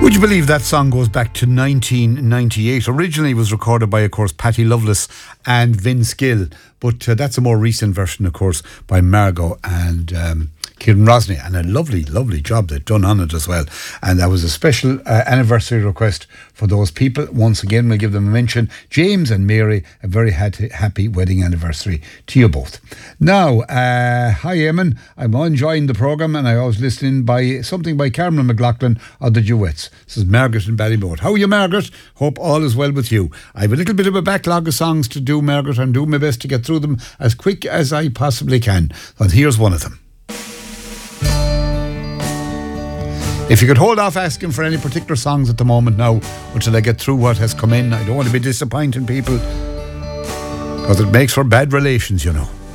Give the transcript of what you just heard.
Would you believe that song goes back to 1998? Originally it was recorded by, of course, Patty Loveless and Vince Gill, but that's a more recent version, of course, by Margot and Kieran Rosny, and a lovely, lovely job they've done on it as well. And that was a special anniversary request for those people. Once again, we'll give them a mention. James and Mary, a very happy wedding anniversary to you both. Now, hi Eamon, I'm enjoying the programme and I was listening by something by Cameron McLaughlin of the Duets. This is Margaret in Ballymote. How are you, Margaret? Hope all is well with you. I have a little bit of a backlog of songs to do, Margaret. I'm doing my best to get through them as quick as I possibly can. And here's one of them. If you could hold off asking for any particular songs at the moment now until I get through what has come in. I don't want to be disappointing people because it makes for bad relations, you know.